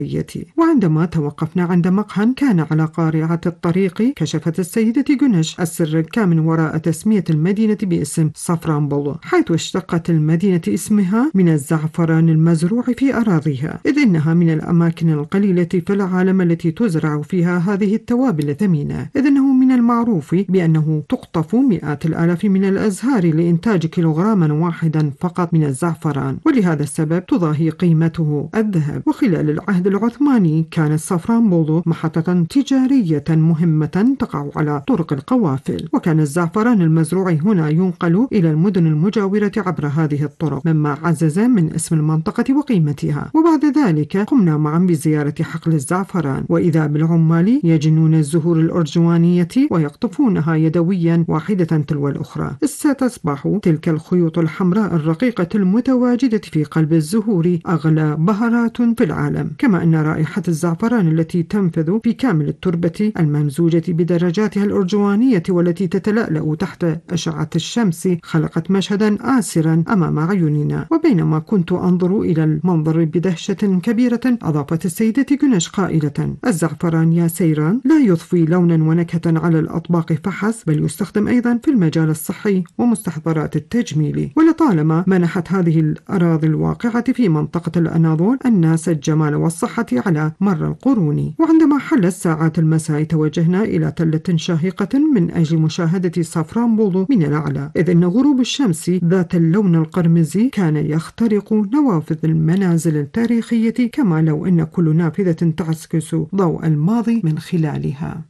وعندما توقفنا عند مقهى كان على قارعة الطريق، كشفت السيدة جونش السر الكامن وراء تسمية المدينة باسم صفرانبولو، حيث اشتقت المدينة اسمها من الزعفران المزروع في أراضيها، إذ إنها من الأماكن القليلة في العالم التي تزرع فيها هذه التوابل الثمينة، إذ إنه من المعروف بأنه تقطف مئات الآلاف من الأزهار لإنتاج كيلوغراما واحدا فقط من الزعفران، ولهذا السبب تضاهي قيمته الذهب. وخلال العهد العثماني كانت صفرانبولو محطة تجارية مهمة تقع على طرق القوافل، وكان الزعفران المزروع هنا ينقل إلى المدن المجاورة عبر هذه الطرق، مما عزز من اسم المنطقة وقيمتها. وبعد ذلك قمنا معا بزيارة حقل الزعفران، وإذا بالعمال يجنون الزهور الأرجوانية ويقطفونها يدويا واحدة تلو الأخرى. ستصبح تلك الخيوط الحمراء الرقيقة المتواجدة في قلب الزهور أغلى بهارات في العالم، كما أن رائحة الزعفران التي تنفذ في كامل التربة الممزوجة بدرجاتها الأرجوانية والتي تتلألأ تحت أشعة الشمس خلقت مشهدا آسرا أمام عيوننا. وبينما كنت أنظر إلى المنظر بدهشة كبيرة، أضافت السيدة جونش قائلة: الزعفران يا سيران لا يضفي لونا ونكهة على الأطباق فحسب، بل يستخدم أيضا في المجال الصحي ومستحضرات التجميل. ولطالما منحت هذه الأراضي الواقعة في منطقة الأناضول الناس الجمال والصحة على مر القرون. وعندما حلت ساعات المساء توجهنا إلى تلة شاهقة من أجل مشاهدة صفرانبولو من الأعلى، إذ أن غروب الشمس ذات اللون القرمزي كان يخترق نوافذ المنازل التاريخية، كما لو أن كل نافذة تعكس ضوء الماضي من خلالها.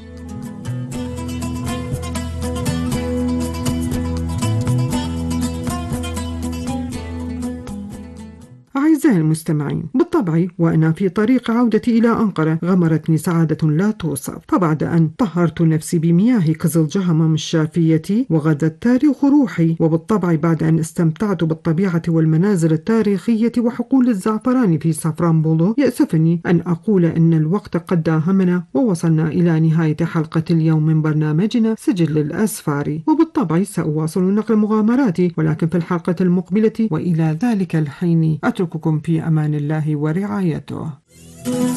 أعزائي المستمعين، بالطبع وأنا في طريق عودتي إلى أنقرة غمرتني سعادة لا توصف، فبعد أن طهرت نفسي بمياه كزلجهمم الشافية وغدا التاريخ روحي، وبالطبع بعد أن استمتعت بالطبيعة والمنازل التاريخية وحقول الزعفران في صفرانبولو، يأسفني أن أقول أن الوقت قد داهمنا ووصلنا إلى نهاية حلقة اليوم من برنامجنا سجل الأسفار، وبالطبع سأواصل نقل مغامراتي ولكن في الحلقة المقبلة، وإلى ذلك الحين أترككم في أمان الله ورعايته.